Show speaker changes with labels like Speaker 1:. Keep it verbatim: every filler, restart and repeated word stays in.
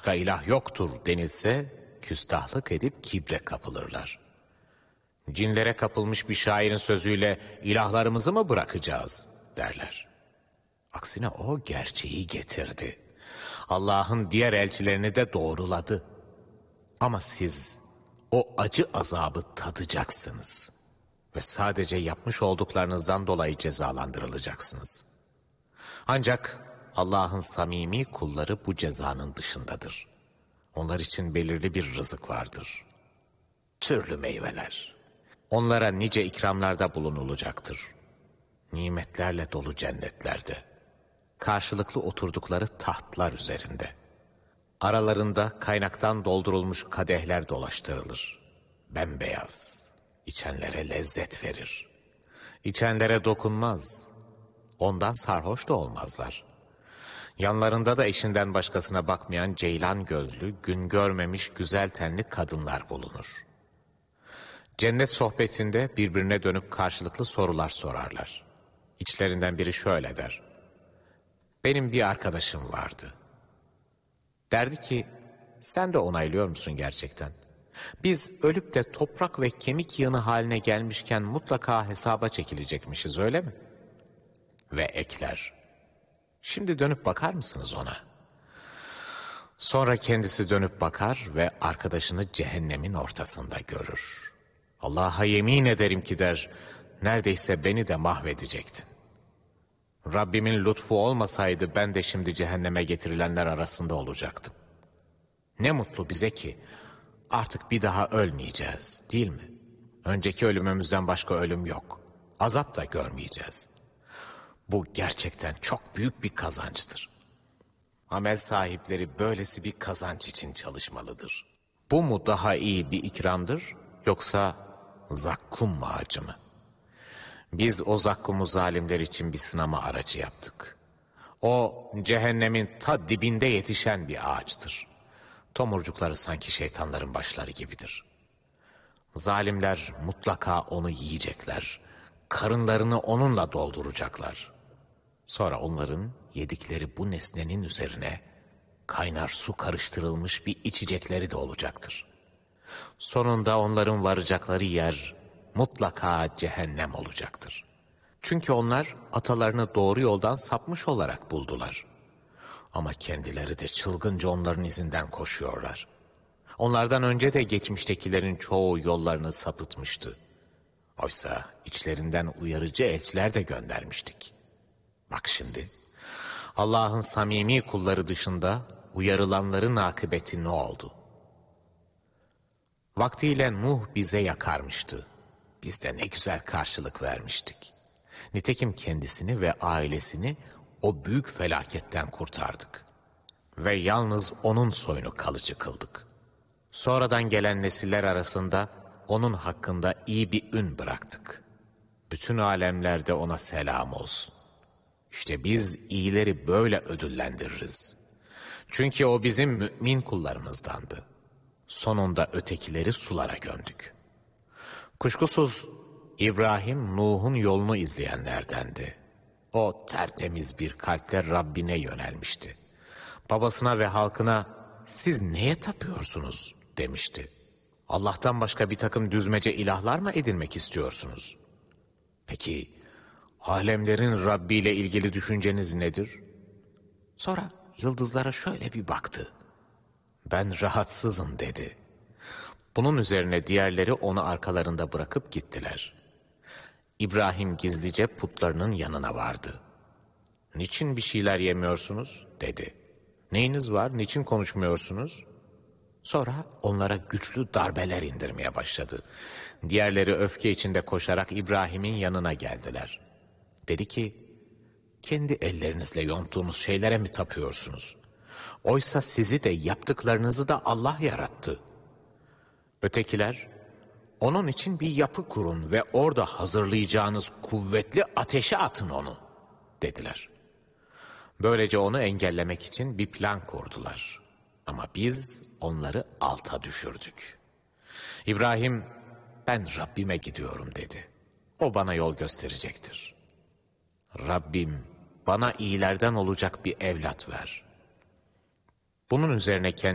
Speaker 1: başka ilah yoktur denilse, küstahlık edip kibre kapılırlar. Cinlere kapılmış bir şairin sözüyle ilahlarımızı mı bırakacağız derler. Aksine o gerçeği getirdi. Allah'ın diğer elçilerini de doğruladı. Ama siz o acı azabı tadacaksınız. Ve sadece yapmış olduklarınızdan dolayı cezalandırılacaksınız. Ancak Allah'ın samimi kulları bu cezanın dışındadır. Onlar için belirli bir rızık vardır. Türlü meyveler. Onlara nice ikramlarda bulunulacaktır. Nimetlerle dolu cennetlerde. Karşılıklı oturdukları tahtlar üzerinde. Aralarında kaynaktan doldurulmuş kadehler dolaştırılır. Bembeyaz. İçenlere lezzet verir. İçenlere dokunmaz. Ondan sarhoş da olmazlar. Yanlarında da eşinden başkasına bakmayan ceylan gözlü, gün görmemiş güzel tenli kadınlar bulunur. Cennet sohbetinde birbirine dönüp karşılıklı sorular sorarlar. İçlerinden biri şöyle der. Benim bir arkadaşım vardı. Derdi ki, sen de onaylıyor musun gerçekten? Biz ölüp de toprak ve kemik yığını haline gelmişken mutlaka hesaba çekilecekmişiz, öyle mi? Ve ekler. Şimdi dönüp bakar mısınız ona? Sonra kendisi dönüp bakar ve arkadaşını cehennemin ortasında görür. Allah'a yemin ederim ki der, neredeyse beni de mahvedecektin. Rabbimin lütfu olmasaydı ben de şimdi cehenneme getirilenler arasında olacaktım. Ne mutlu bize ki artık bir daha ölmeyeceğiz, değil mi? Önceki ölümümüzden başka ölüm yok. Azap da görmeyeceğiz. Bu gerçekten çok büyük bir kazançtır. Amel sahipleri böylesi bir kazanç için çalışmalıdır. Bu mu daha iyi bir ikramdır, yoksa zakkum ağacı mı? Biz o zakkumu zalimler için bir sınama aracı yaptık. O cehennemin ta dibinde yetişen bir ağaçtır. Tomurcukları sanki şeytanların başları gibidir. Zalimler mutlaka onu yiyecekler. Karınlarını onunla dolduracaklar. Sonra onların yedikleri bu nesnenin üzerine kaynar su karıştırılmış bir içecekleri de olacaktır. Sonunda onların varacakları yer mutlaka cehennem olacaktır. Çünkü onlar atalarını doğru yoldan sapmış olarak buldular. Ama kendileri de çılgınca onların izinden koşuyorlar. Onlardan önce de geçmiştekilerin çoğu yollarını sapıtmıştı. Oysa içlerinden uyarıcı elçiler de göndermiştik. Bak şimdi, Allah'ın samimi kulları dışında uyarılanların akıbeti ne oldu? Vaktiyle Nuh bize yakarmıştı. Biz de ne güzel karşılık vermiştik. Nitekim kendisini ve ailesini o büyük felaketten kurtardık. Ve yalnız onun soyunu kalıcı kıldık. Sonradan gelen nesiller arasında onun hakkında iyi bir ün bıraktık. Bütün alemlerde ona selam olsun. İşte biz iyileri böyle ödüllendiririz. Çünkü o bizim mümin kullarımızdandı. Sonunda ötekileri sulara gömdük. Kuşkusuz İbrahim Nuh'un yolunu izleyenlerdendi. O tertemiz bir kalple Rabbine yönelmişti. Babasına ve halkına siz neye tapıyorsunuz demişti. Allah'tan başka bir takım düzmece ilahlar mı edinmek istiyorsunuz? Peki alemlerin Rabbi ile ilgili düşünceniz nedir? Sonra yıldızlara şöyle bir baktı. Ben rahatsızım dedi. Bunun üzerine diğerleri onu arkalarında bırakıp gittiler. İbrahim gizlice putlarının yanına vardı. Niçin bir şeyler yemiyorsunuz dedi. Neyiniz var, niçin konuşmuyorsunuz? Sonra onlara güçlü darbeler indirmeye başladı. Diğerleri öfke içinde koşarak İbrahim'in yanına geldiler. Dedi ki, kendi ellerinizle yonttuğunuz şeylere mi tapıyorsunuz? Oysa sizi de yaptıklarınızı da Allah yarattı. Ötekiler, onun için bir yapı kurun ve orada hazırlayacağınız kuvvetli ateşe atın onu, dediler. Böylece onu engellemek için bir plan kurdular. Ama biz onları alta düşürdük. İbrahim, ben Rabbime gidiyorum dedi. O bana yol gösterecektir. Rabbim, bana iyilerden olacak bir evlat ver. Bunun üzerine kendi